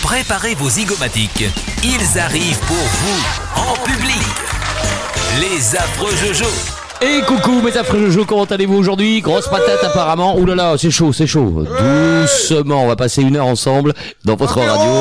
Préparez vos zygomatiques. Ils arrivent pour vous, en public. Les affreux Jojo. Et coucou mes affreux Jojo, comment allez-vous aujourd'hui? Grosse patate apparemment. Ouh là là, c'est chaud, c'est chaud. Doucement, on va passer 1 heure ensemble dans votre radio.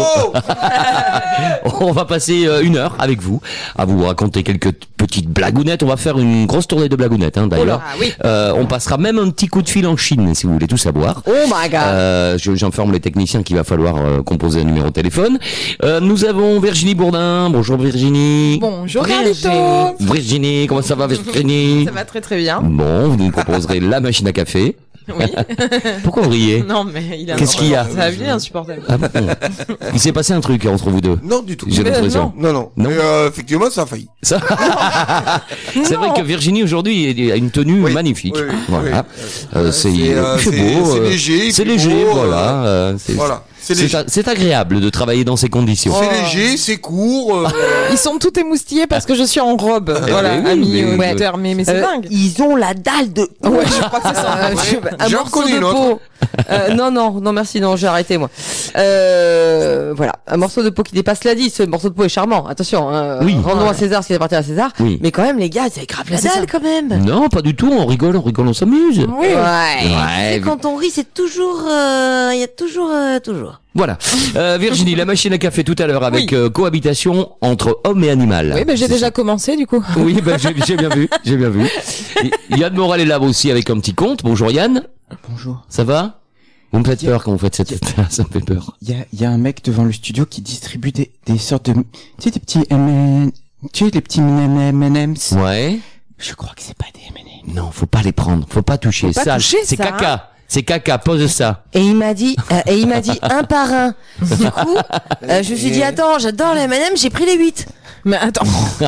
On va passer 1 heure avec vous, à vous raconter quelques petites blagounettes. On va faire une grosse tournée de blagounettes d'ailleurs. Oh là, oui. On passera même un petit coup de fil en Chine si vous voulez tout savoir. Oh my god. J'informe les techniciens qu'il va falloir composer un numéro de téléphone. Nous avons Virginie Bourdin. Bonjour Virginie. Bonjour Carlito. Virginie, comment ça va Virginie? Ça va très très bien. Bon, vous nous proposerez la machine à café. Oui. Pourquoi vous riez? Non mais il a. Qu'est-ce qu'il y a? Ça va bien, insupportable. Ah bon. Il s'est passé un truc entre vous deux. Non, du tout. J'ai l'impression. Non. Non. Effectivement, ça a failli. Ça... C'est vrai que Virginie aujourd'hui a une tenue Oui. magnifique. Oui, Voilà. oui. C'est C'est beau. c'est léger. C'est puis léger, beau, voilà. Voilà. C'est léger. C'est agréable de travailler dans ces conditions. C'est léger, c'est court. Ils sont tous émoustillés parce que je suis en robe. Eh Voilà, oui, amis mais- auditeurs, mais c'est dingue. Ils ont la dalle de. Ouais, je crois que c'est ça. Un J'en morceau reconnais de une autre. peau. Non, merci, non, j'ai arrêté moi. Voilà, un morceau de peau qui dépasse la 10. Ce morceau de peau est charmant. Attention, Oui. rendons à César ce qui appartient à César. Oui. Mais quand même, les gars, c'est grave la C'est dalle ça. quand même. Non, pas du tout. On rigole, on s'amuse. Oui. Ouais. Ouais. Quand on rit, c'est toujours, il y a toujours. Voilà. Virginie, la machine à café tout à l'heure avec Oui. cohabitation entre homme et animal. Oui, mais j'ai C'est déjà ça. commencé du coup. Oui, ben j'ai bien vu, j'ai bien vu. Yann Morel est là aussi avec un petit compte. Bonjour Yann. Bonjour. Ça va? Vous me faites peur quand vous faites cette ça me fait peur. Il y a un mec devant le studio qui distribue des sortes de, tu sais, des petits M&M, tu sais, les petits M&M's. Ouais. Je crois que c'est pas des M&M. Non, faut pas les prendre, faut pas toucher. Faut pas Ça, toucher c'est ça, caca. C'est caca, pose ça. Et il m'a dit un par un. Du coup, je me suis dit attends, j'adore les M&M, j'ai pris les 8. Mais attends.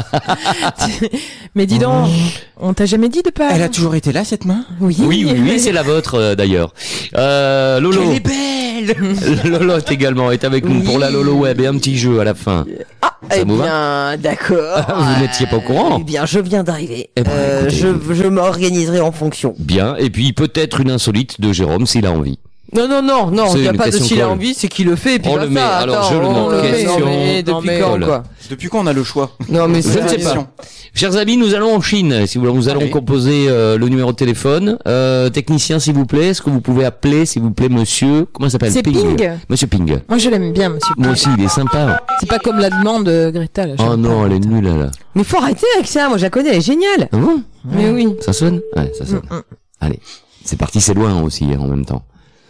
Mais dis donc, on t'a jamais dit de pas. Elle a toujours été là, cette main? Oui, c'est la vôtre d'ailleurs. Lolo. Elle est belle. Lolo également est avec nous pour la Lolo Web et un petit jeu à la fin. Eh vous va bien, d'accord. Vous n'étiez pas au courant? Eh bien, je viens d'arriver. Eh ben, écoutez. Je m'organiserai en fonction. Bien, et puis peut-être une insolite de Jérôme s'il a envie. Non, C'est il n'y a une pas de question s'il a colle. envie, c'est qu'il le fait, et puis On basta. le met, alors Attends, je le on demande. met. Question. Non, mais depuis mais- quand, quoi? Depuis quand on a le choix? Non, mais Je ne sais pas. Chers amis, nous allons en Chine. Si vous voulez, nous allons Allez. composer le numéro de téléphone. Technicien, s'il vous plaît, est-ce que vous pouvez appeler, s'il vous plaît, monsieur... Comment il s'appelle? C'est Ping. Monsieur Ping. Moi je l'aime bien, monsieur. Moi aussi, il est sympa. C'est pas comme la demande de Greta là. Oh j'aime non, pas. elle est nulle, là. Mais faut arrêter avec ça, moi je la connais, elle est géniale. Ah bon? Mais oui. Ça sonne? Ouais, ça sonne. Allez. C'est parti, c'est loin aussi, en même temps.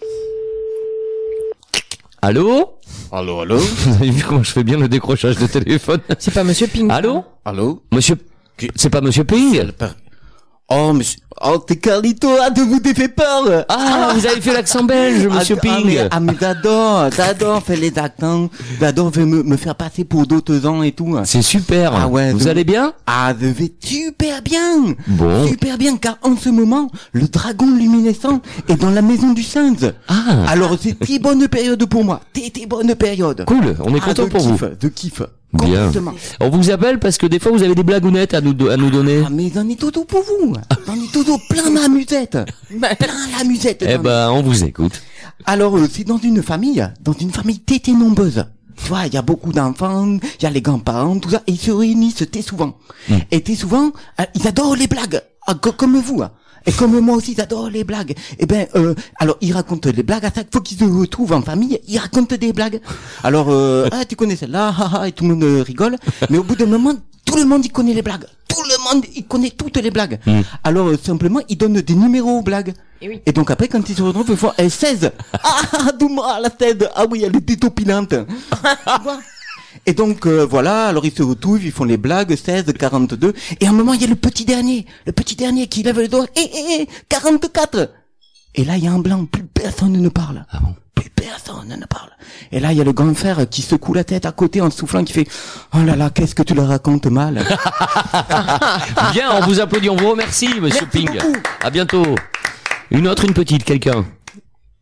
Allô? Allô? Vous avez vu comment je fais bien le décrochage de téléphone? C'est pas monsieur Ping. Allô? Allô? Monsieur... C'est pas monsieur Ping? Oh, monsieur, oh, t'es Carlito, de vous t'es fait peur! Ah, vous avez fait l'accent belge, monsieur Ping. mais j'adore faire les accents, j'adore me faire passer pour d'autres gens et tout. C'est super. Ah ouais, vous de- allez bien? Ah, je vais super bien! Bon. Super bien, car en ce moment, le dragon luminescent est dans la maison du singe. Ah. Alors, c'est très bonne période pour moi. Très bonne période. Cool, on est content de pour vous. kiffe, de kiff. Bien. Complètement. On vous appelle parce que des fois vous avez des blagounettes à nous donner. Ah, mais j'en ai tout pour vous. J'en ai tout plein la musette. Plein la musette. Eh ben, on vous écoute. Alors, c'est dans une famille très nombreuse. Tu vois, il y a beaucoup d'enfants, il y a les grands-parents, tout ça, et ils se réunissent très souvent. Et très souvent, ils adorent les blagues, comme vous. Et comme moi aussi, j'adore les blagues. Et ben, alors, ils racontent les blagues à chaque fois qu'ils se retrouvent en famille, ils racontent des blagues. Alors, tu connais celle-là, et tout le monde rigole. Mais au bout d'un moment, tout le monde, il connaît les blagues. Tout le monde, il connaît toutes les blagues. Alors, simplement, ils donnent des numéros aux blagues. Et donc après, quand ils se retrouvent, ils font 16. Ah, Douma, la 16. Ah oui, elle est détopilante. Tu vois. Et donc, voilà, alors ils se retrouvent, ils font les blagues, 16, 42. Et à un moment, il y a le petit dernier qui lève le doigt. 44. Et là, il y a un blanc, plus personne ne parle. Ah bon? Plus personne ne parle. Et là, il y a le grand frère qui secoue la tête à côté en soufflant, qui fait « Oh là là, qu'est-ce que tu le racontes mal !» Bien, on vous applaudit, on vous remercie, monsieur Ping. À bientôt. Une petite, quelqu'un.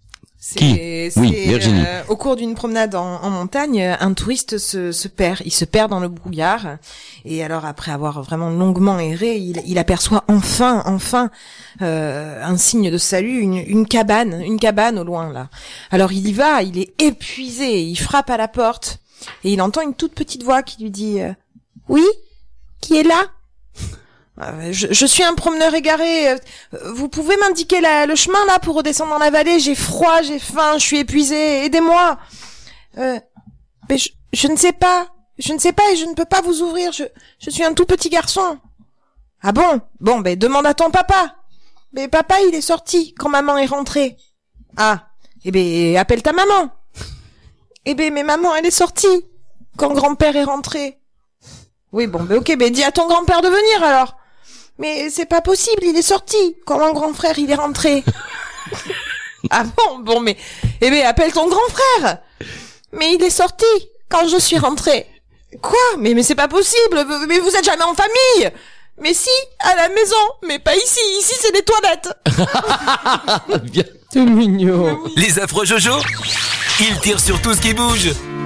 Qui ? Oui, Virginie. Au cours d'une promenade en montagne, un touriste se perd. Il se perd dans le brouillard. Et alors, après avoir vraiment longuement erré, il aperçoit enfin, un signe de salut, une cabane au loin, là. Alors, il y va, il est épuisé, il frappe à la porte. Et il entend une toute petite voix qui lui dit « Oui ? Qui est là ? Je suis un promeneur égaré. Vous pouvez m'indiquer le chemin là pour redescendre dans la vallée? J'ai froid, j'ai faim, je suis épuisé. Aidez-moi. Mais je ne sais pas. Je ne sais pas et je ne peux pas vous ouvrir. Je suis un tout petit garçon. Ah bon? Bon, ben demande à ton papa. Mais papa, il est sorti quand maman est rentrée. Ah. Eh ben appelle ta maman. Eh ben mais maman, elle est sortie quand grand-père est rentré. Oui, bon, ben ok, ben dis à ton grand-père de venir alors. Mais c'est pas possible, il est sorti quand mon grand frère il est rentré. Ah bon, mais eh ben appelle ton grand frère. Mais il est sorti quand je suis rentré. Quoi? Mais c'est pas possible. Mais vous êtes jamais en famille. Mais si, à la maison, mais pas ici. Ici c'est des toilettes. Bien. C'est mignon. Les affreux Jojo, ils tirent sur tout ce qui bouge.